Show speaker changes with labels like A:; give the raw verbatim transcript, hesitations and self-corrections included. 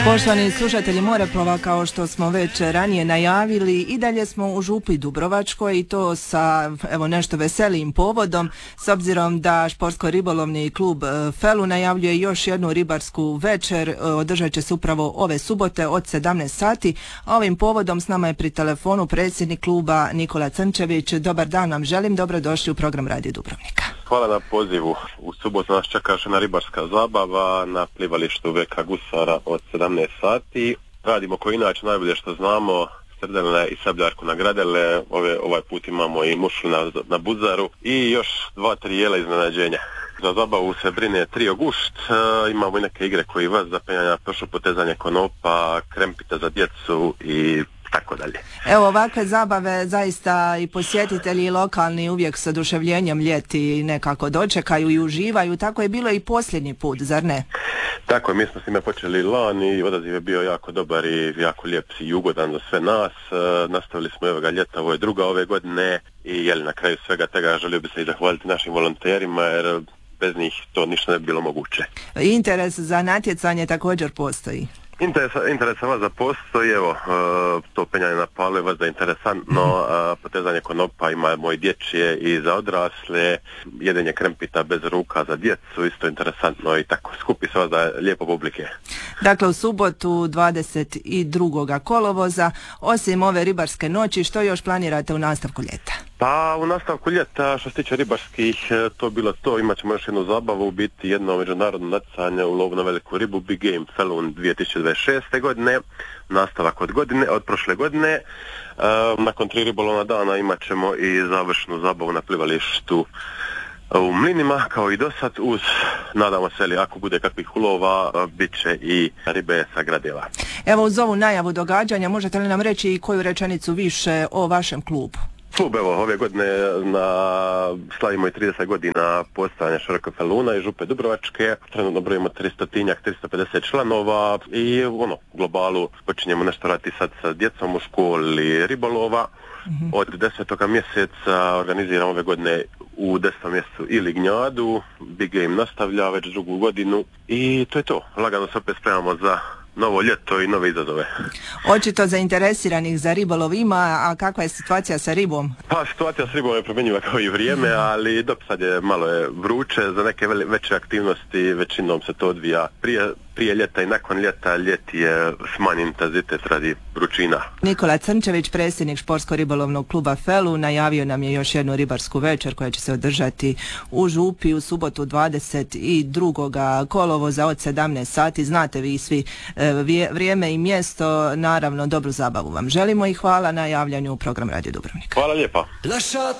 A: Poštovani slušatelji Moreplova, kao što smo već ranije najavili, i dalje smo u Župi Dubrovačkoj i to sa evo nešto veselijim povodom, s obzirom da športsko-ribolovni klub Felu najavljuje još jednu ribarsku večer, održat će se upravo ove subote od sedamnaest sati. Ovim povodom s nama je pri telefonu predsjednik kluba Nikola Crnčević. Dobar dan vam želim, dobrodošli u program Radio Dubrovnika.
B: Hvala na pozivu. U subotu nas čeka još jedna ribarska zabava na plivalištu V K Gusara od sedamnaest sati. Radimo ko inače najbolje što znamo, srdeljne i sabljarku na gradele, Ove, ovaj put imamo i mušlu na, na buzaru i još dva, tri jela iznenađenja. Za zabavu se brine trio gušt, e, imamo i neke igre koji vas za penjanja, prošlo potezanje konopa, krempita za djecu i tako dalje.
A: Evo, ovakve zabave zaista i posjetitelji lokalni uvijek s oduševljenjem ljeti nekako dočekaju i uživaju. Tako je bilo i posljednji put, zar ne?
B: Tako je, mi smo s njima počeli lani i odaziv je bio jako dobar i jako lijep i ugodan za sve nas. E, nastavili smo ovoga ljeta, ovo je druga ove godine i jeli, na kraju svega toga želio bi se i zahvaliti našim volonterima jer bez njih to ništa ne bi bilo moguće.
A: Interes za natjecanje također postoji.
B: Interes, interes vas da postoji, evo, uh, to penjanje na palu je vas da je interesantno, uh, potezanje konopa imamo i dječje i za odrasle, jedenje krempita bez ruka za djecu, isto interesantno i tako, skupi se vas da je lijepo publike. Dakle,
A: u subotu dvadeset drugog kolovoza, osim ove ribarske noći, što još planirate u nastavku ljeta?
B: Pa u nastavku ljeta, što se tiče ribarskih, to bilo to, imat ćemo još jednu zabavu, biti jedno međunarodno natjecanje u lovu na veliku ribu, Big Game Fellow dvije tisuće dvadeset šeste. godine, nastavak od godine, od prošle godine. E, nakon tri ribolovna dana imat ćemo i završnu zabavu na plivalištu u Mlinima, kao i do sad, uz, nadamo se, li ako bude kakvih ulova, bit će i ribe sa gradela.
A: Evo, uz ovu najavu događanja, možete li nam reći i koju rečenicu više o vašem klubu?
B: Klub, evo, ove godine na, slavimo i trideset godina postojanja Širokog Feluna i Župe Dubrovačke. Trenutno brojimo tristo tristo pedeset članova i ono, u globalu počinjemo nešto raditi sad sa djecom u školi ribolova. Mm-hmm. Od desetog mjeseca organiziramo ove godine u desetom mjesecu i lignjadu. Big Game nastavlja već drugu godinu i to je to. Lagano se opet spremamo za novo ljeto i nove izazove.
A: Očito zainteresiranih za ribolov ima, a kakva je situacija sa ribom?
B: Pa situacija s ribom je promjenjiva kao i vrijeme, ali dok sad je malo je vruće, za neke veće aktivnosti većinom se to odvija prije, prije ljeta i nakon ljeta. Ljeti je smanjen intenzitet radi vrućina. Nikola
A: Crnčević, predsjednik športsko-ribolovnog kluba Felu, najavio nam je još jednu ribarsku večer koja će se održati u Župi u subotu dvadeset drugog kolovoza od sedamnaest sati. Znate vi svi vrijeme i mjesto, naravno dobru zabavu vam želimo i hvala na javljanju u program Radio Dubrovnika.
B: Hvala lijepa.